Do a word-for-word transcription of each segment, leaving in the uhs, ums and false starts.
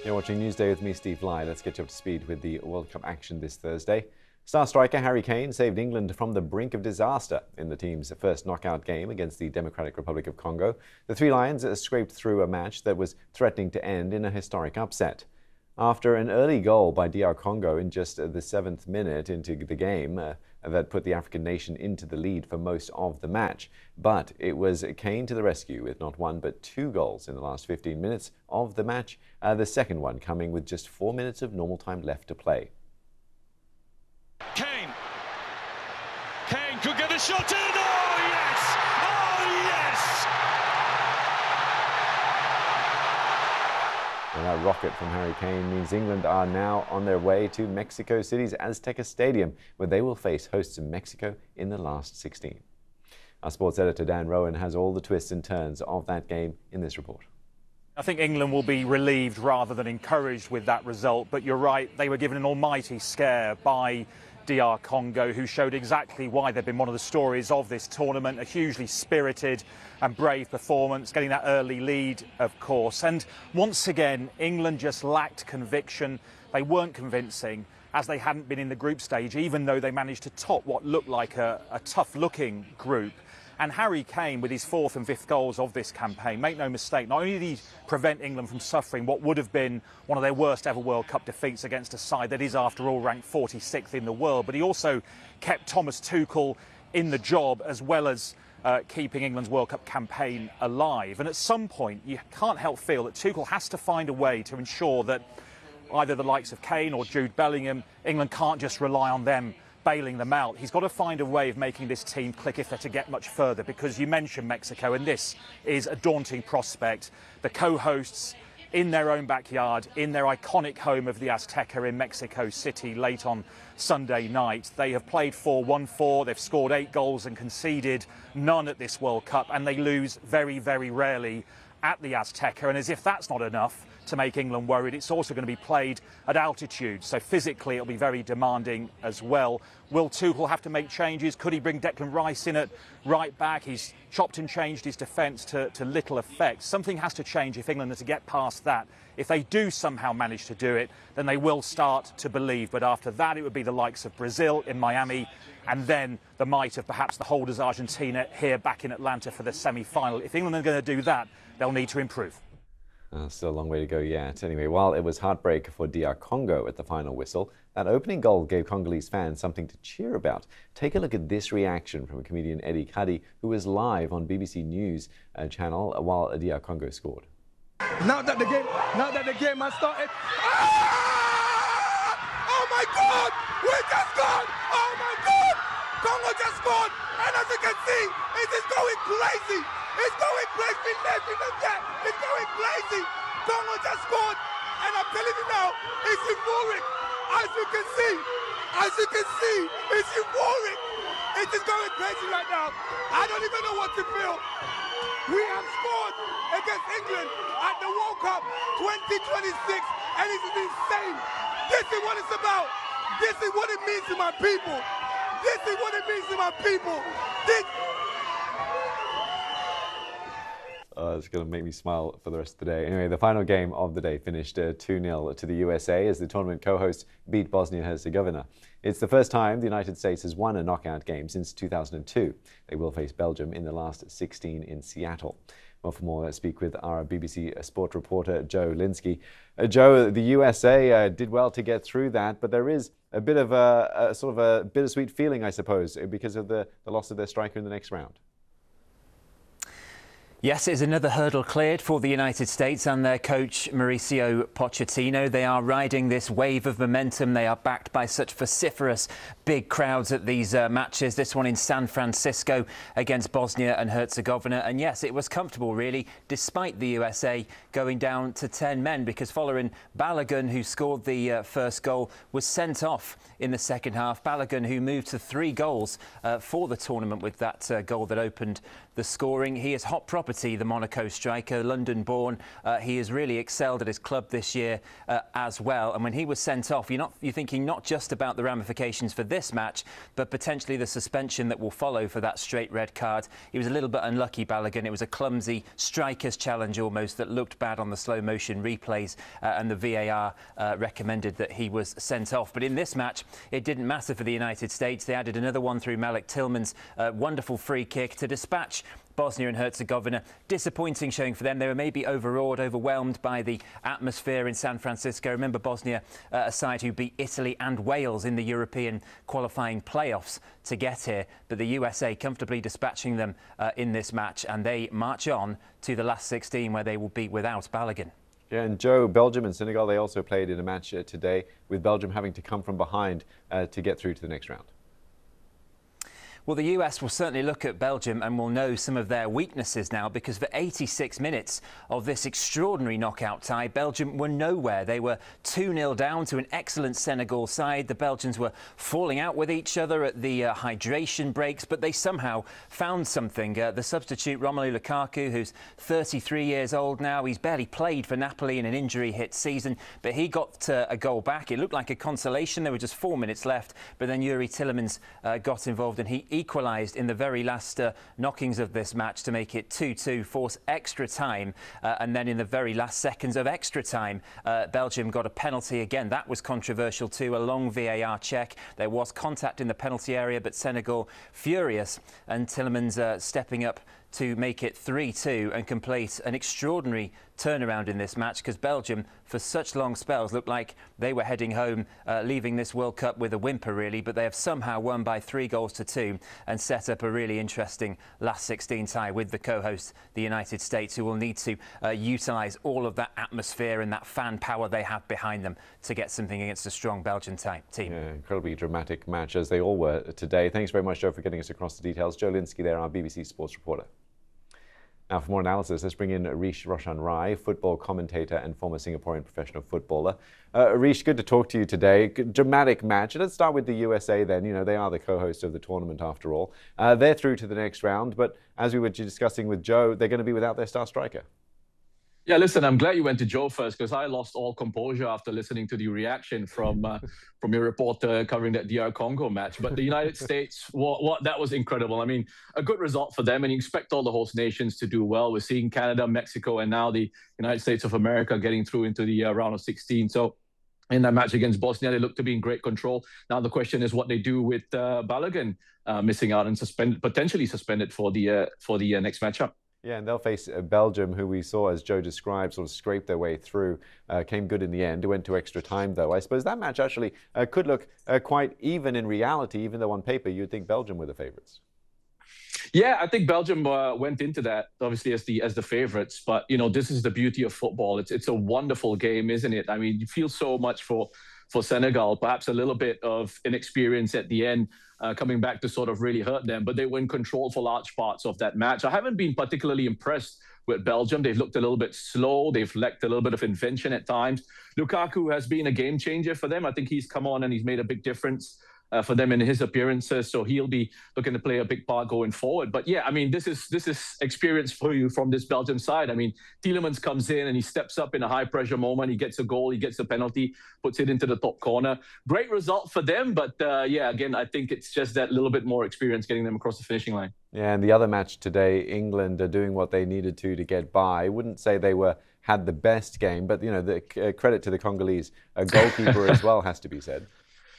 You're watching Newsday with me, Steve Lai. Let's get you up to speed with the World Cup action this Thursday. Star striker Harry Kane saved England from the brink of disaster in the team's first knockout game against the Democratic Republic of Congo. The Three Lions scraped through a match that was threatening to end in a historic upset. After an early goal by D R Congo in just the seventh minute into the game uh, that put the African nation into the lead for most of the match. But it was Kane to the rescue with not one but two goals in the last fifteen minutes of the match, uh, the second one coming with just four minutes of normal time left to play. Kane. Kane could get a shot in. Oh, yes! Oh, yes! And that rocket from Harry Kane means England are now on their way to Mexico City's Azteca Stadium, where they will face hosts Mexico in the last sixteen. Our sports editor Dan Rowan has all the twists and turns of that game in this report. I think England will be relieved rather than encouraged with that result, but you're right, they were given an almighty scare by D R Congo, who showed exactly why they've been one of the stories of this tournament. A hugely spirited and brave performance, getting that early lead, of course. And once again, England just lacked conviction. They weren't convincing, as they hadn't been in the group stage, even though they managed to top what looked like a, a tough-looking group. And Harry Kane, with his fourth and fifth goals of this campaign, make no mistake, not only did he prevent England from suffering what would have been one of their worst ever World Cup defeats against a side that is, after all, ranked forty-sixth in the world, but he also kept Thomas Tuchel in the job, as well as uh, keeping England's World Cup campaign alive. And at some point, you can't help feel that Tuchel has to find a way to ensure that either the likes of Kane or Jude Bellingham, England can't just rely on them bailing them out. He's got to find a way of making this team click if they're to get much further, because you mentioned Mexico, and this is a daunting prospect. The co-hosts in their own backyard, in their iconic home of the Azteca in Mexico City late on Sunday night. They have played four one four, they've scored eight goals and conceded none at this World Cup, and they lose very, very rarely at the Azteca. And as if that's not enough to make England worried, it's also going to be played at altitude, so physically it'll be very demanding as well. Will Tuchel have to make changes? Could he bring Declan Rice in at right back? He's chopped and changed his defence to, to little effect. Something has to change if England are to get past that. If they do somehow manage to do it, then they will start to believe. But after that, it would be the likes of Brazil in Miami, and then the might of perhaps the holders Argentina here back in Atlanta for the semi-final. If England are going to do that, they'll need to improve. Uh, still a long way to go yet. Anyway, while it was heartbreak for D R Congo at the final whistle, that opening goal gave Congolese fans something to cheer about. Take a look at this reaction from comedian Eddie Kadi, who was live on B B C News uh, channel while D R Congo scored. Now that the game, now that the game has started. Ah! Oh my God! We just scored! Oh my God! Congo just scored! And as you can see, it is going crazy! It's going crazy! It's going crazy! Congo just scored! And I'm telling you now, it's euphoric! As you can see, as you can see, it's euphoric! It is going crazy right now! I don't even know what to feel! We have scored against England at the World Cup twenty twenty-six, and it is insane. This is what it's about. This is what it means to my people. This is what it means to my people. This. Uh, it's going to make me smile for the rest of the day. Anyway, the final game of the day finished uh, two nil to the U S A as the tournament co-hosts beat Bosnia-Herzegovina. It's the first time the United States has won a knockout game since two thousand two. They will face Belgium in the last sixteen in Seattle. Well, for more, let's speak with our B B C sport reporter, Joe Linsky. Uh, Joe, the U S A uh, did well to get through that, but there is a bit of a, a sort of a bittersweet feeling, I suppose, because of the, the loss of their striker in the next round. Yes, it's another hurdle cleared for the United States and their coach Mauricio Pochettino. They are riding this wave of momentum. They are backed by such vociferous big crowds at these uh, matches. This one in San Francisco against Bosnia and Herzegovina. And yes, it was comfortable, really, despite the U S A going down to ten men, because following Balogun, who scored the uh, first goal, was sent off in the second half. Balogun, who moved to three goals uh, for the tournament with that uh, goal that opened the scoring. He is hot property quality, the Monaco striker, London-born. Uh, he has really excelled at his club this year uh, as well. And when he was sent off, you're not you're thinking not just about the ramifications for this match, but potentially the suspension that will follow for that straight red card. He was a little bit unlucky, Balogun. It was a clumsy striker's challenge almost that looked bad on the slow motion replays, uh, and the V A R uh, recommended that he was sent off. But in this match, it didn't matter for the United States. They added another one through Malik Tillman's uh, wonderful free kick to dispatch Bosnia and Herzegovina. Disappointing showing for them. They were maybe overawed, overwhelmed by the atmosphere in San Francisco. Remember Bosnia, uh, a side who beat Italy and Wales in the European qualifying playoffs to get here. But the U S A comfortably dispatching them uh, in this match, and they march on to the last sixteen where they will be without Balogun. Yeah, and Joe, Belgium and Senegal, they also played in a match uh, today, with Belgium having to come from behind uh, to get through to the next round. Well, the U S will certainly look at Belgium and will know some of their weaknesses now, because for eighty-six minutes of this extraordinary knockout tie, Belgium were nowhere. They were two nil down to an excellent Senegal side. The Belgians were falling out with each other at the uh, hydration breaks, but they somehow found something. Uh, the substitute, Romelu Lukaku, who's thirty-three years old now, he's barely played for Napoli in an injury-hit season, but he got uh, a goal back. It looked like a consolation. There were just four minutes left, but then Yuri Tillemans uh, got involved, and he equalised in the very last uh, knockings of this match to make it two two, force extra time. Uh, and then in the very last seconds of extra time, uh, Belgium got a penalty again. That was controversial too, a long V A R check. There was contact in the penalty area, but Senegal furious, and Tillemans uh, stepping up to make it three two and complete an extraordinary turnaround in this match, because Belgium, for such long spells, looked like they were heading home, uh, leaving this World Cup with a whimper, really. But they have somehow won by three goals to two and set up a really interesting last sixteen tie with the co-host, the United States, who will need to uh, utilise all of that atmosphere and that fan power they have behind them to get something against a strong Belgian team. Yeah, incredibly dramatic match, as they all were today. Thanks very much, Joe, for getting us across the details. Joe Linsky there, our B B C Sports reporter. Now, for more analysis, let's bring in Arish Roshan Rai, football commentator and former Singaporean professional footballer. Uh, Arish, good to talk to you today. Good, dramatic match. Let's start with the U S A then. You know, they are the co-host of the tournament after all. Uh, they're through to the next round, but as we were discussing with Joe, they're going to be without their star striker. Yeah, listen, I'm glad you went to Joe first, because I lost all composure after listening to the reaction from uh, from your reporter covering that D R Congo match. But the United States, what, what that was incredible. I mean, a good result for them, and you expect all the host nations to do well. We're seeing Canada, Mexico, and now the United States of America getting through into the uh, round of sixteen. So in that match against Bosnia, they look to be in great control. Now the question is what they do with uh, Balogun uh, missing out and suspended, potentially suspended for the uh, for the uh, next matchup. Yeah, and they'll face Belgium, who we saw, as Joe described, sort of scrape their way through. Uh, came good in the end. It went to extra time, though. I suppose that match actually uh, could look uh, quite even in reality, even though on paper you'd think Belgium were the favourites. Yeah, I think Belgium uh, went into that obviously as the as the favourites, but you know, this is the beauty of football. It's it's a wonderful game, isn't it? I mean, you feel so much for for Senegal, perhaps a little bit of inexperience at the end, uh, coming back to sort of really hurt them, but they were in control for large parts of that match. I haven't been particularly impressed with Belgium. They've looked a little bit slow. They've lacked a little bit of invention at times. Lukaku has been a game changer for them. I think he's come on and he's made a big difference Uh, for them in his appearances, so he'll be looking to play a big part going forward. But yeah, I mean, this is this is experience for you from this Belgium side. I mean, Tielemans comes in and he steps up in a high pressure moment. He gets a goal, he gets a penalty, puts it into the top corner. Great result for them, but uh, yeah, again, I think it's just that little bit more experience getting them across the finishing line. Yeah, and the other match today, England are doing what they needed to to get by. I wouldn't say they were had the best game, but you know, the uh, credit to the Congolese uh, goalkeeper as well has to be said.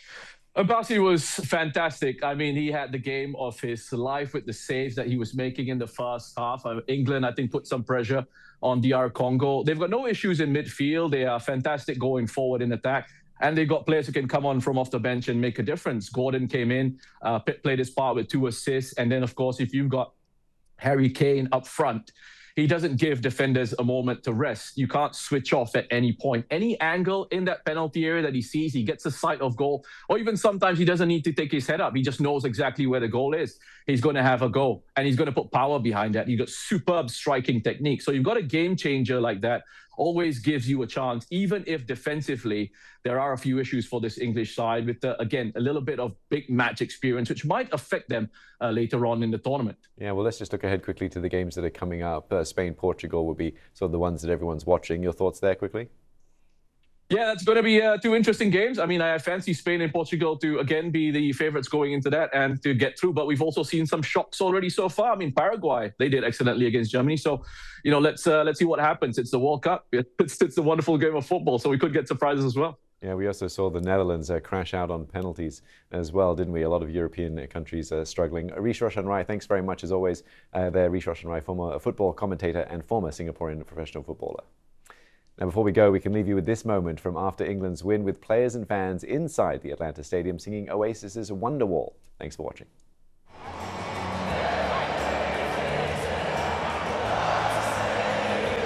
Mbasi was fantastic. I mean, he had the game of his life with the saves that he was making in the first half. Uh, England, I think, put some pressure on D R Congo. They've got no issues in midfield. They are fantastic going forward in attack. And they've got players who can come on from off the bench and make a difference. Gordon came in, uh, played his part with two assists. And then, of course, if you've got Harry Kane up front, he doesn't give defenders a moment to rest. You can't switch off at any point. Any angle in that penalty area that he sees, he gets a sight of goal. Or even sometimes he doesn't need to take his head up. He just knows exactly where the goal is. He's going to have a go. And he's going to put power behind that. You've got superb striking technique. So you've got a game changer like that always gives you a chance, even if defensively there are a few issues for this English side with, the, again, a little bit of big match experience, which might affect them uh, later on in the tournament. Yeah, well, let's just look ahead quickly to the games that are coming up. Uh, Spain, Portugal will be sort of the ones that everyone's watching. Your thoughts there quickly? Yeah, that's going to be uh, two interesting games. I mean, I fancy Spain and Portugal to, again, be the favourites going into that and to get through. But we've also seen some shocks already so far. I mean, Paraguay, they did excellently against Germany. So, you know, let's uh, let's see what happens. It's the World Cup. It's, it's a wonderful game of football. So we could get surprises as well. Yeah, we also saw the Netherlands uh, crash out on penalties as well, didn't we? A lot of European countries uh, struggling. Rish Roshan Rai, thanks very much as always. Uh, there, Rish Roshan Rai, former football commentator and former Singaporean professional footballer. Now, before we go, we can leave you with this moment from after England's win, with players and fans inside the Atlanta Stadium singing Oasis's Wonderwall. Thanks for watching.